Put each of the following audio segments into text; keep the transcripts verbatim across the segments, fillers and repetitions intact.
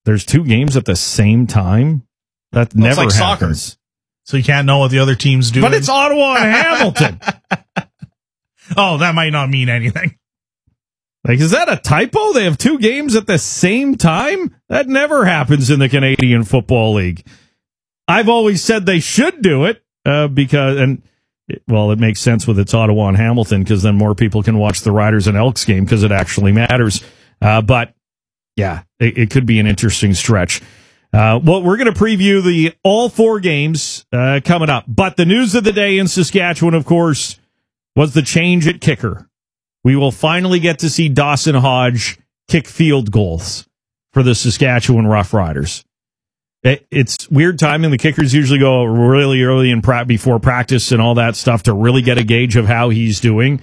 There's two games at the same time? That well, never like happens. Soccer. So you can't know what the other team's doing. But it's Ottawa and Hamilton. Oh, that might not mean anything. Like, is that a typo? They have two games at the same time? That never happens in the Canadian Football League. I've always said they should do it uh, because, and it, well, it makes sense with it's Ottawa and Hamilton because then more people can watch the Riders and Elks game because it actually matters. Uh, but yeah, it, it could be an interesting stretch. Uh, well, we're going to preview the all four games uh, coming up. But the news of the day in Saskatchewan, of course, was the change at kicker. We will finally get to see Dawson Hodge kick field goals for the Saskatchewan Roughriders. It, it's weird timing. The kickers usually go really early in pra- before practice and all that stuff to really get a gauge of how he's doing.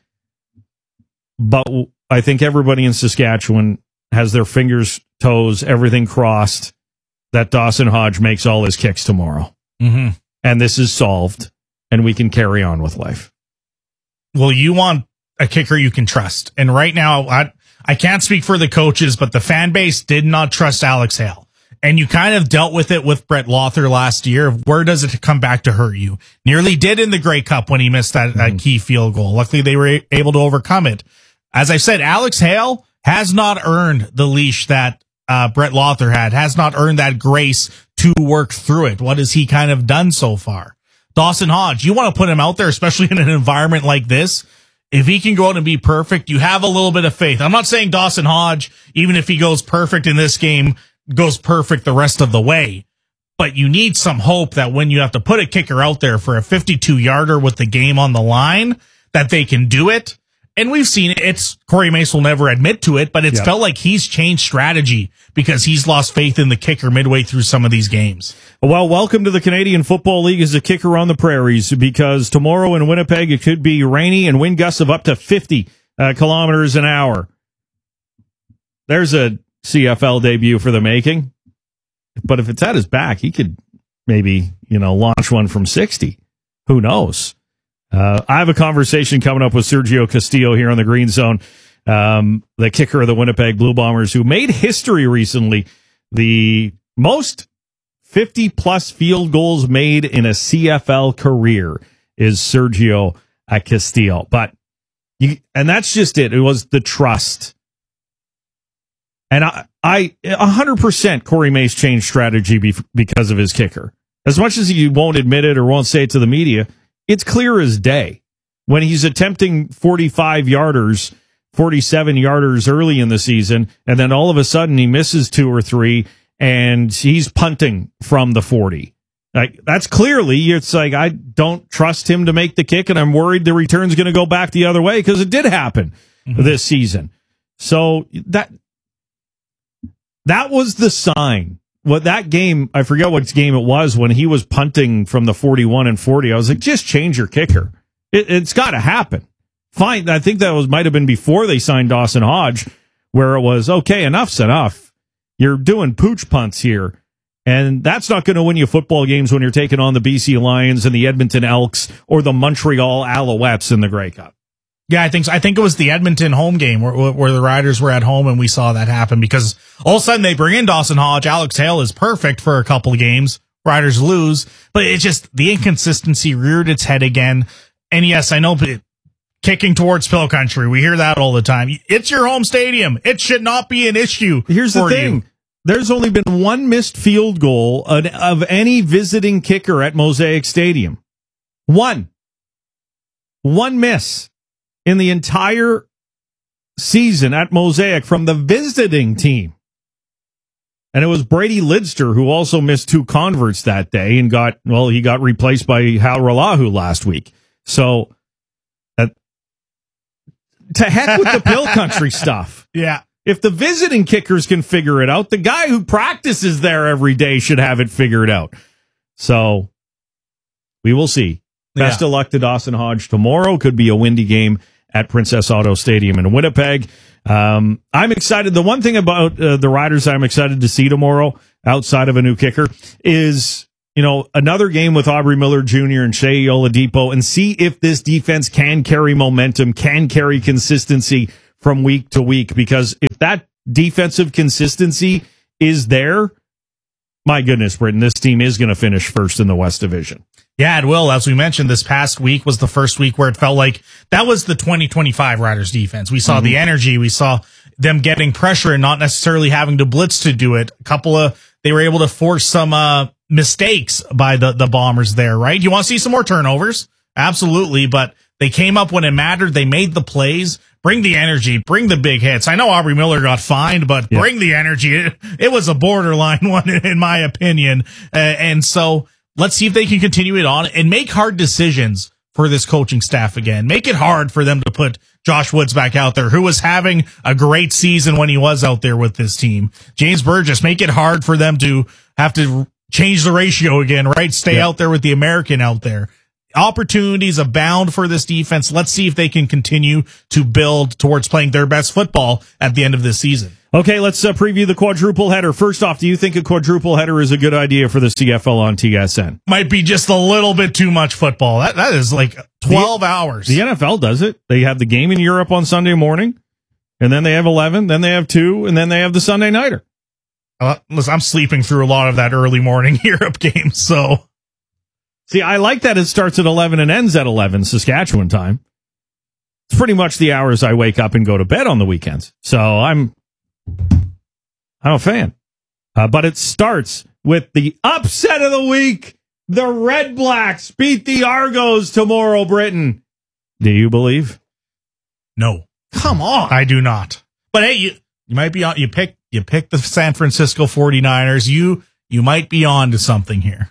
But I think everybody in Saskatchewan has their fingers, toes, everything crossed that Dawson Hodge makes all his kicks tomorrow. Mm-hmm. And this is solved, and we can carry on with life. Well, you want a kicker you can trust. And right now, I, I can't speak for the coaches, but the fan base did not trust Alex Hale. And you kind of dealt with it with Brett Lawther last year. Where does it come back to hurt you? Nearly did in the Grey Cup when he missed that, mm-hmm. that key field goal. Luckily, they were able to overcome it. As I said, Alex Hale has not earned the leash that uh, Brett Lawther had, has not earned that grace to work through it. What has he kind of done so far? Dawson Hodge, you want to put him out there, especially in an environment like this. If he can go out and be perfect, you have a little bit of faith. I'm not saying Dawson Hodge, even if he goes perfect in this game, goes perfect the rest of the way. But you need some hope that when you have to put a kicker out there for a fifty-two yarder with the game on the line, that they can do it. And we've seen it. It's Corey Mace will never admit to it, but it's yep. felt like he's changed strategy because he's lost faith in the kicker midway through some of these games. Well, welcome to the Canadian Football League as a kicker on the prairies, because tomorrow in Winnipeg it could be rainy and wind gusts of up to fifty uh, kilometers an hour. There's a C F L debut for the making. But if it's at his back, he could maybe, you know, launch one from sixty. Who knows? Uh, I have a conversation coming up with Sergio Castillo here on the Green Zone, um, the kicker of the Winnipeg Blue Bombers, who made history recently. The most fifty-plus field goals made in a C F L career is Sergio Castillo. But you, and that's just it. It was the trust. And I, I, one hundred percent Corey Mace changed strategy be, because of his kicker. As much as he won't admit it or won't say it to the media, it's clear as day. When he's attempting forty-five yarders, forty-seven yarders early in the season, and then all of a sudden he misses two or three, and he's punting from the forty. Like, that's clearly, it's like, I don't trust him to make the kick, and I'm worried the return's going to go back the other way, because it did happen mm-hmm. this season. So that that was the sign. What that game, I forget what game it was, when he was punting from the forty-one and forty, I was like, just change your kicker. It, it's got to happen. Fine. I think that was might have been before they signed Dawson Hodge, where it was, okay, enough's enough. You're doing pooch punts here. And that's not going to win you football games when you're taking on the B C Lions and the Edmonton Elks or the Montreal Alouettes in the Grey Cup. Yeah, I think so. I think it was the Edmonton home game where, where the Riders were at home and we saw that happen, because all of a sudden they bring in Dawson Hodge. Alex Hale is perfect for a couple of games. Riders lose, but it's just the inconsistency reared its head again. And yes, I know, but kicking towards Pill Country, we hear that all the time. It's your home stadium. It should not be an issue. Here's the thing. You. There's only been one missed field goal of any visiting kicker at Mosaic Stadium. One. One miss in the entire season at Mosaic from the visiting team. And it was Brady Lidster who also missed two converts that day and got, well, he got replaced by Hal Ralahu last week. So, uh, to heck with the Pill Country stuff. Yeah. If the visiting kickers can figure it out, the guy who practices there every day should have it figured out. So, we will see. Best yeah. of luck to Dawson Hodge tomorrow. Could be a windy game at Princess Auto Stadium in Winnipeg. Um, I'm excited. The one thing about uh, the Riders I'm excited to see tomorrow, outside of a new kicker, is, you know, another game with Aubrey Miller Junior and Shea Oladipo, and see if this defense can carry momentum, can carry consistency from week to week. Because if that defensive consistency is there, my goodness, Britain, this team is going to finish first in the West Division. Yeah, it will. As we mentioned, this past week was the first week where it felt like that was the twenty twenty-five Riders defense. We saw mm-hmm. the energy. We saw them getting pressure and not necessarily having to blitz to do it. A couple of, they were able to force some uh, mistakes by the, the Bombers there, right? You want to see some more turnovers? Absolutely. But they came up when it mattered. They made the plays. Bring the energy, bring the big hits. I know Aubrey Miller got fined, but yeah. bring the energy. It, it was a borderline one, in my opinion. Uh, and so let's see if they can continue it on and make hard decisions for this coaching staff again. Make it hard for them to put Josh Woods back out there, who was having a great season when he was out there with this team. James Burgess, make it hard for them to have to change the ratio again, right? Stay yeah. out there with the American out there. Opportunities abound for this defense. Let's see if they can continue to build towards playing their best football at the end of this season. Okay, let's uh, preview the quadruple header. First off, do you think a quadruple header is a good idea for the C F L on T S N? Might be just a little bit too much football. That That is like twelve the, hours. The N F L does it. They have the game in Europe on Sunday morning, and then they have eleven, then they have two, and then they have the Sunday nighter. Uh, listen, I'm sleeping through a lot of that early morning Europe game, so... See, I like that it starts at eleven and ends at eleven Saskatchewan time. It's pretty much the hours I wake up and go to bed on the weekends. So I'm I'm a fan. Uh, but it starts with the upset of the week. The Red Blacks beat the Argos tomorrow, Britain. Do you believe? No. Come on. I do not. But hey, you you might be on you pick you pick the San Francisco forty-niners. You you might be on to something here.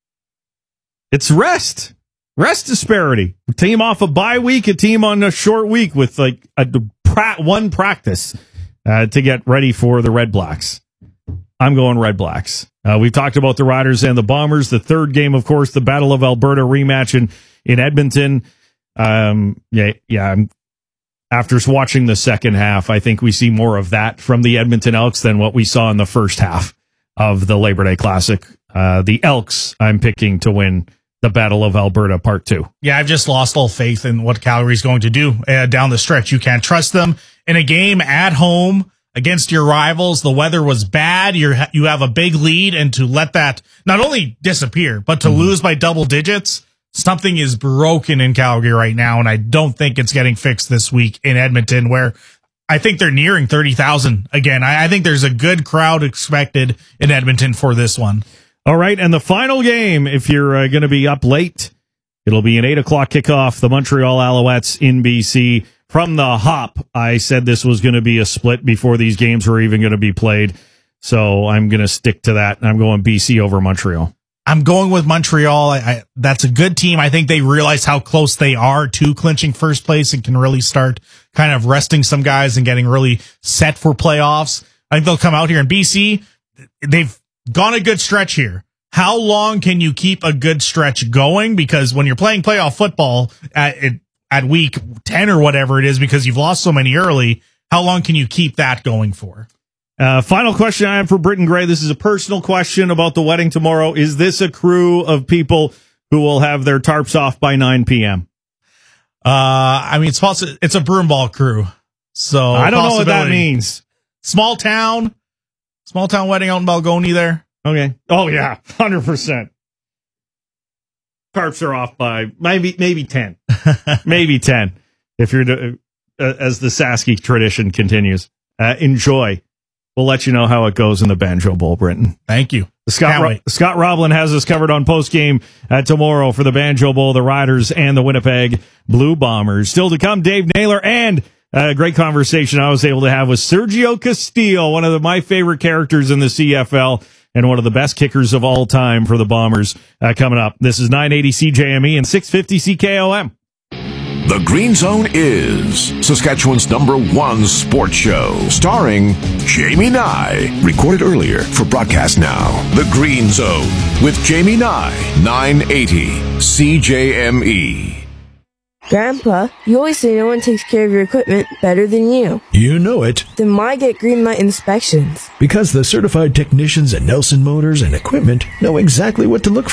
It's rest. Rest disparity. A team off a bye week, a team on a short week with like a pra- one practice uh, to get ready for the Red Blacks. I'm going Red Blacks. Uh, we've talked about the Riders and the Bombers. The third game, of course, the Battle of Alberta rematch in, in Edmonton. Um, yeah, yeah. I'm, after watching the second half, I think we see more of that from the Edmonton Elks than what we saw in the first half of the Labor Day Classic. Uh, the Elks, I'm picking to win the Battle of Alberta Part two. Yeah, I've just lost all faith in what Calgary's going to do uh, down the stretch. You can't trust them in a game at home against your rivals. The weather was bad. You're, you have a big lead, and to let that not only disappear, but to mm-hmm. lose by double digits, something is broken in Calgary right now, and I don't think it's getting fixed this week in Edmonton, where I think they're nearing thirty thousand again. I, I think there's a good crowd expected in Edmonton for this one. All right, and the final game, if you're uh, going to be up late, it'll be an eight o'clock kickoff, the Montreal Alouettes in B C. From the hop, I said this was going to be a split before these games were even going to be played, so I'm going to stick to that. I'm going B C over Montreal. I'm going with Montreal. I, I, that's a good team. I think they realize how close they are to clinching first place and can really start kind of resting some guys and getting really set for playoffs. I think they'll come out here in B C. They've gone a good stretch here. How long can you keep a good stretch going? Because when you're playing playoff football at at week ten or whatever it is, because you've lost so many early, how long can you keep that going for? Uh, final question I have for Britton Gray. This is a personal question about the wedding tomorrow. Is this a crew of people who will have their tarps off by nine p.m.? Uh, I mean, it's possible. It's a broomball crew. So I don't know what that means. Small town. Small town wedding out in Balgony there. Okay. Oh, yeah. one hundred percent. Tarps are off by maybe maybe ten. Maybe ten. If you're, uh, as the Sasky tradition continues. Uh, enjoy. We'll let you know how it goes in the Banjo Bowl, Britton. Thank you. Scott Ro- Scott Roblin has us covered on postgame uh, tomorrow for the Banjo Bowl, the Riders, and the Winnipeg Blue Bombers. Still to come, Dave Naylor and a uh, great conversation I was able to have with Sergio Castillo, one of the, my favorite characters in the C F L and one of the best kickers of all time for the Bombers uh, coming up. This is nine eighty C J M E and six fifty C K O M. The Green Zone is Saskatchewan's number one sports show, starring Jamie Nye. Recorded earlier for broadcast now. The Green Zone with Jamie Nye, nine eighty C J M E. Grandpa, you always say no one takes care of your equipment better than you. You know it. Then why get Greenlight inspections? Because the certified technicians at Nelson Motors and Equipment know exactly what to look for.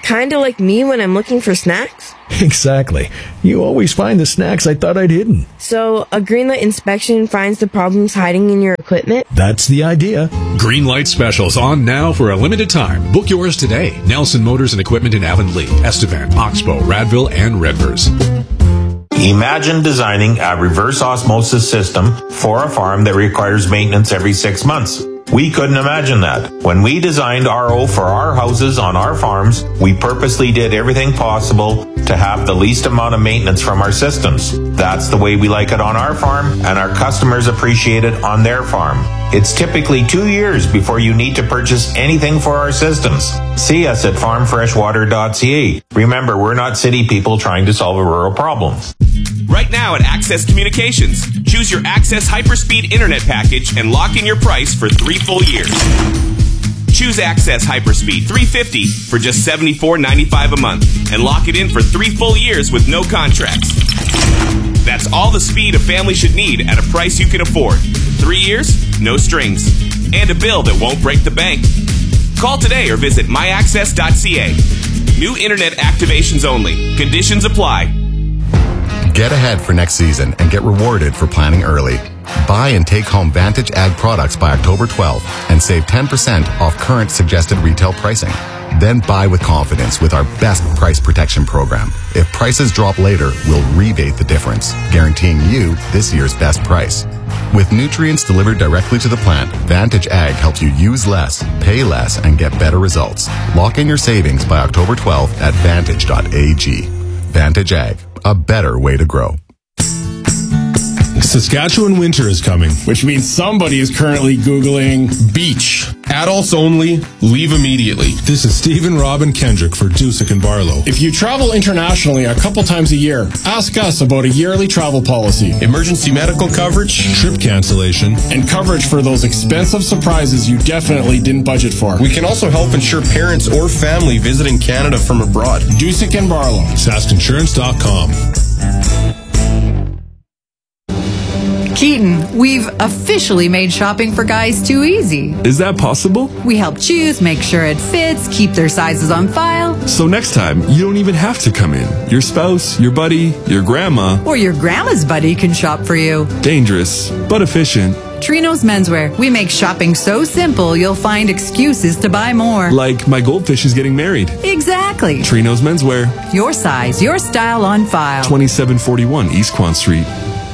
Kinda like me when I'm looking for snacks? Exactly. You always find the snacks I thought I'd hidden. So, a Greenlight inspection finds the problems hiding in your equipment? That's the idea. Greenlight specials on now for a limited time. Book yours today. Nelson Motors and Equipment in Avonlea, Estevan, Oxbow, Radville, and Redvers. Imagine designing a reverse osmosis system for a farm that requires maintenance every six months. We couldn't imagine that. When we designed R O for our houses on our farms, we purposely did everything possible to have the least amount of maintenance from our systems. That's the way we like it on our farm, and our customers appreciate it on their farm. It's typically two years before you need to purchase anything for our systems. See us at farm fresh water dot c a. Remember, we're not city people trying to solve a rural problem. Right now at Access Communications, choose your Access Hyperspeed Internet package and lock in your price for three full years. Choose Access Hyperspeed three fifty for just seventy-four ninety-five a month and lock it in for three full years with no contracts. That's all the speed a family should need at a price you can afford. Three years, no strings, and a bill that won't break the bank. Call today or visit my access dot c a. New internet activations only. Conditions apply. Get ahead for next season and get rewarded for planning early. Buy and take home Vantage Ag products by October twelfth and save ten percent off current suggested retail pricing. Then buy with confidence with our best price protection program. If prices drop later, we'll rebate the difference, guaranteeing you this year's best price. With nutrients delivered directly to the plant, Vantage Ag helps you use less, pay less, and get better results. Lock in your savings by October twelfth at vantage dot a g. Vantage Ag, a better way to grow. Saskatchewan winter is coming, which means somebody is currently Googling beach. Adults only, leave immediately. This is Stephen Robin Kendrick for Dusick and Barlow. If you travel internationally a couple times a year, ask us about a yearly travel policy, emergency medical coverage, trip cancellation, and coverage for those expensive surprises you definitely didn't budget for. We can also help insure parents or family visiting Canada from abroad. Dusick and Barlow. Sask Insurance dot com. Keaton, we've officially made shopping for guys too easy. Is that possible? We help choose, make sure it fits, keep their sizes on file. So next time, you don't even have to come in. Your spouse, your buddy, your grandma, or your grandma's buddy can shop for you. Dangerous, but efficient. Trinos Menswear. We make shopping so simple, you'll find excuses to buy more. Like my goldfish is getting married. Exactly. Trinos Menswear. Your size, your style on file. twenty-seven forty-one East Quan Street.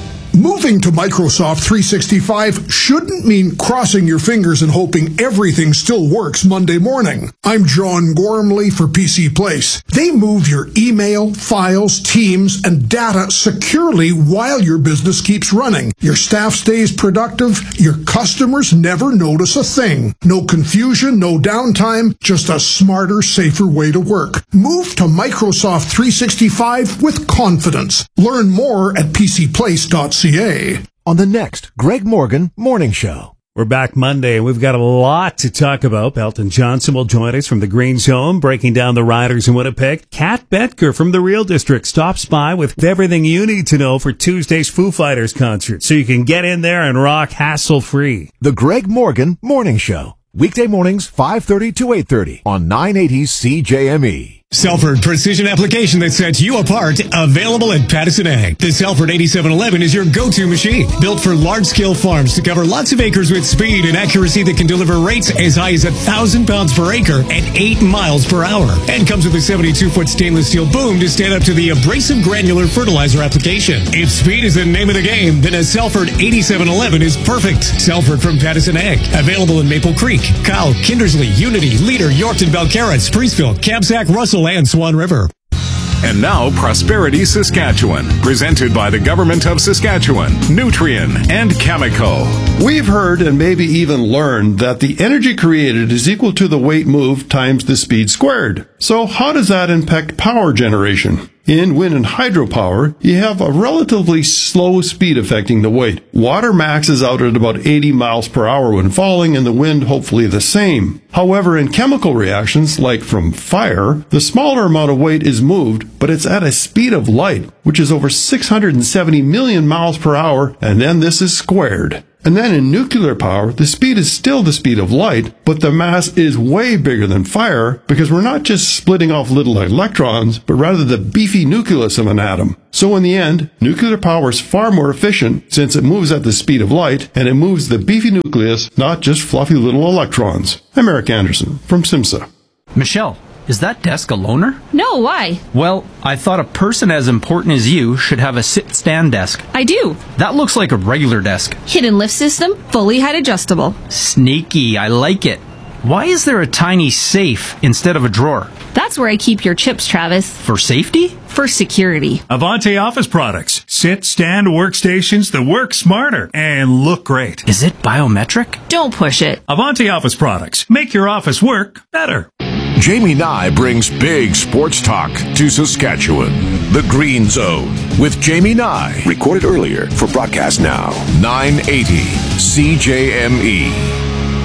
Moving to Microsoft three sixty-five shouldn't mean crossing your fingers and hoping everything still works Monday morning. I'm John Gormley for P C Place. They move your email, files, teams, and data securely while your business keeps running. Your staff stays productive. Your customers never notice a thing. No confusion, no downtime, just a smarter, safer way to work. Move to Microsoft three sixty-five with confidence. Learn more at p c place dot c a. On the next Greg Morgan Morning Show. We're back Monday, and we've got a lot to talk about. Belton Johnson will join us from the Green Zone, breaking down the Riders in Winnipeg. Kat Betker from the Real District stops by with everything you need to know for Tuesday's Foo Fighters concert, so you can get in there and rock hassle-free. The Greg Morgan Morning Show. Weekday mornings, five thirty to eight thirty on nine eighty C J M E. Selford Precision Application that sets you apart, available at Pattison Ag. The Selford eighty-seven eleven is your go-to machine, built for large-scale farms to cover lots of acres with speed and accuracy that can deliver rates as high as one thousand pounds per acre at eight miles per hour. And comes with a seventy-two foot stainless steel boom to stand up to the abrasive granular fertilizer application. If speed is the name of the game, then a Selford eighty-seven eleven is perfect. Selford from Pattison Ag, available in Maple Creek, Kyle, Kindersley, Unity, Leader, Yorkton, Belcarrot, Priestville, Kamsack, Russell, and Swan River. And now, Prosperity Saskatchewan, presented by the Government of Saskatchewan, Nutrien, and Cameco. We've heard and maybe even learned that the energy created is equal to the weight moved times the speed squared. So how does that impact power generation? In wind and hydropower, you have a relatively slow speed affecting the weight. Water maxes out at about eighty miles per hour when falling, and the wind hopefully the same. However, in chemical reactions, like from fire, the smaller amount of weight is moved, but it's at a speed of light, which is over six hundred seventy million miles per hour, and then this is squared. And then in nuclear power, the speed is still the speed of light, but the mass is way bigger than fire because we're not just splitting off little electrons, but rather the beefy nucleus of an atom. So in the end, nuclear power is far more efficient since it moves at the speed of light, and it moves the beefy nucleus, not just fluffy little electrons. I'm Eric Anderson from SIMSA. Michelle, is that desk a loaner? No, why? Well, I thought a person as important as you should have a sit-stand desk. I do. That looks like a regular desk. Hidden lift system, fully height adjustable. Sneaky, I like it. Why is there a tiny safe instead of a drawer? That's where I keep your chips, Travis. For safety? For security. Avante Office Products. Sit, stand workstations that work smarter and look great. Is it biometric? Don't push it. Avante Office Products. Make your office work better. Jamie Nye brings big sports talk to Saskatchewan. The Green Zone with Jamie Nye. Recorded earlier for broadcast now. nine eighty C J M E.